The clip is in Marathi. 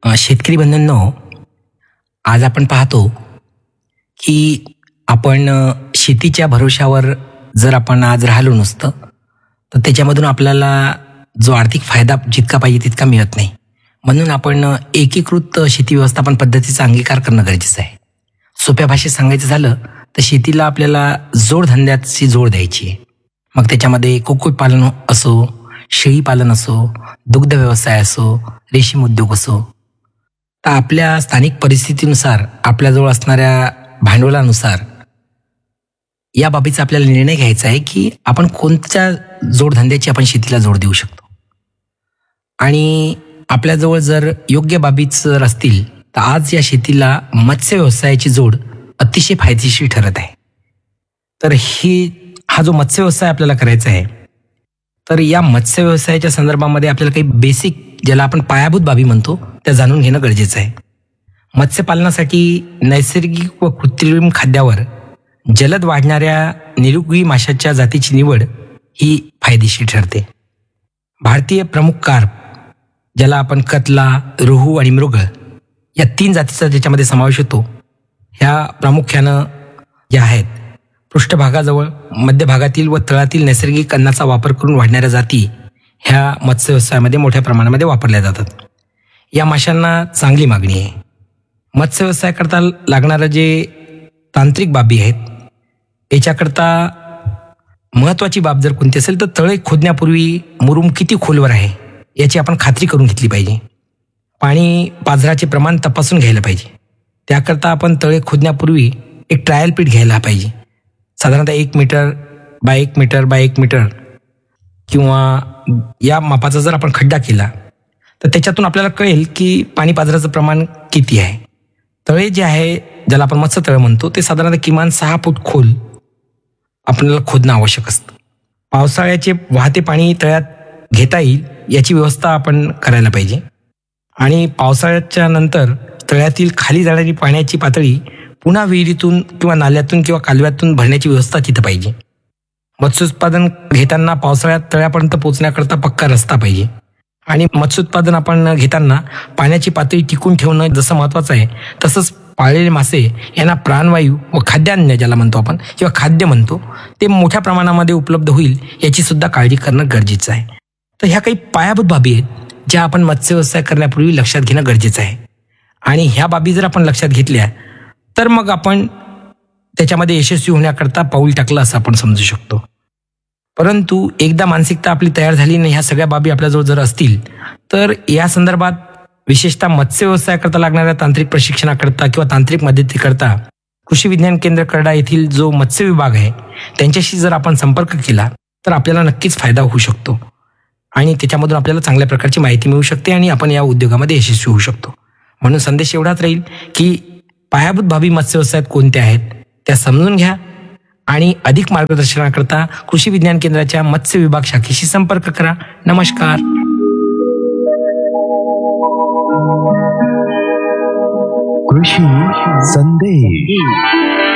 शेतकरी बंधूंनो, आज आपण पाहतो की आपण शेतीच्या भरोश्यावर जर आपण आज राहिलो नसतं तर त्याच्यामधून आपल्याला जो आर्थिक फायदा जितका पाहिजे तितका मिळत नाही. म्हणून आपण एकीकृत शेती व्यवस्थापन पद्धतीचा अंगीकार करणं गरजेचं आहे. सोप्या भाषेत सांगायचं झालं तर शेतीला आपल्याला जोडधंद्याची जोड द्यायची आहे. मग त्याच्यामध्ये कुक्कुटपालन असो, शेळीपालन असो, दुग्ध व्यवसाय असो, रेशीम उद्योग असो, तर आपल्या स्थानिक परिस्थितीनुसार आपल्याजवळ असणाऱ्या भांडवलानुसार या बाबीचा आपल्याला निर्णय घ्यायचा आहे की आपण कोणत्या जोडधंद्याची आपण शेतीला जोड देऊ शकतो. आणि आपल्याजवळ जर योग्य बाबीच जर असतील तर आज या शेतीला मत्स्य व्यवसायाची जोड अतिशय फायदेशीर ठरत आहे. तर हा जो मत्स्य व्यवसाय आपल्याला करायचा आहे, तर या मत्स्य व्यवसायाच्या संदर्भामध्ये आपल्याला काही बेसिक, ज्याला आपण पायाभूत बाबी म्हणतो, त्या जाणून घेणं गरजेचं आहे. मत्स्यपालनासाठी नैसर्गिक व कृत्रिम खाद्यावर जलद वाढणाऱ्या निरुगी माशाच्या जातीची निवड ही फायदेशीर ठरते. भारतीय प्रमुख कार्प, ज्याला आपण कतला, रोहू आणि मृगळ या 3 जातीचा ज्याच्यामध्ये समावेश होतो, ह्या प्रामुख्यानं ज्या आहेत पृष्ठभागाजवळ, मध्य भागातील व तळातील नैसर्गिक अन्नाचा वापर करून वाढणाऱ्या जाती ह्या मत्स्य व्यवसायामध्ये मोठ्या प्रमाणामध्ये वापरल्या जातात. या माशांना चांगली मागणी आहे. मत्स्य व्यवसायाकरता लागणारं जे तांत्रिक बाबी आहेत, याच्याकरता महत्त्वाची बाब जर कोणती असेल तर तळे खोदण्यापूर्वी मुरूम किती खोलवर आहे याची आपण खात्री करून घेतली पाहिजे. पाणी पाझराचे प्रमाण तपासून घ्यायला पाहिजे. त्याकरता आपण तळे खोदण्यापूर्वी एक ट्रायल पीट घ्यायला पाहिजे. साधारणतः 1 metre by 1 metre by 1 metre किंवा या मापाचा जर आपण खड्डा केला तर त्याच्यातून आपल्याला कळेल की पाणी पाझराचं प्रमाण किती आहे. तळे जे आहे, ज्याला आपण मत्स्य तळे म्हणतो, ते साधारणतः किमान 6 फूट खोल आपल्याला खोदणं आवश्यक असतं. पावसाळ्याचे वाहते पाणी तळ्यात घेता येईल याची व्यवस्था आपण करायला पाहिजे. आणि पावसाळ्याच्या नंतर तळ्यातील खाली जाणारी पाण्याची पातळी पुन्हा विहिरीतून किंवा नाल्यातून किंवा कालव्यातून भरण्याची व्यवस्था तिथं पाहिजे. मत्स्योत्पादन घेताना पावसाळ्यात तळ्यापर्यंत पोहोचण्याकरता पक्का रस्ता पाहिजे. आणि मत्स्योत्पादन आपण घेताना पाण्याची पातळी टिकून ठेवणं जसं महत्त्वाचं आहे, तसंच पाळलेले मासे यांना प्राणवायू व खाद्यान्न, ज्याला म्हणतो आपण किंवा खाद्य म्हणतो, ते मोठ्या प्रमाणामध्ये उपलब्ध होईल याची सुद्धा काळजी करणं गरजेचं आहे. तर ह्या काही पायाभूत बाबी आहेत ज्या आपण मत्स्य व्यवसाय करण्यापूर्वी लक्षात घेणं गरजेचं आहे. आणि ह्या बाबी जर आपण लक्षात घेतल्या तर मग आपण त्याच्यामध्ये यशस्वी होण्याकरता पाऊल टाकलं असं आपण समजू शकतो. परंतु एकदा मानसिकता आपली तयार झाली आणि ह्या सगळ्या बाबी आपल्याजवळ जर असतील तर या संदर्भात विशेषतः मत्स्य व्यवसायाकरता लागणाऱ्या तांत्रिक प्रशिक्षणाकरता किंवा तांत्रिक मदतीकरता कृषी विज्ञान केंद्र करडा येथील जो मत्स्य विभाग आहे त्यांच्याशी जर आपण संपर्क केला तर आपल्याला नक्कीच फायदा होऊ शकतो. आणि त्याच्यामधून आपल्याला चांगल्या प्रकारची माहिती मिळू शकते आणि आपण या उद्योगामध्ये यशस्वी होऊ शकतो. म्हणून संदेश एवढाच राहील की पायाभूत बाबी मत्स्य व्यवसायात कोणत्या आहेत त्या समजून घ्या आणि अधिक मार्गदर्शनाकरता कृषी विज्ञान केंद्राच्या मत्स्य विभाग शाखेशी संपर्क करा. नमस्कार. कृषी संदेश.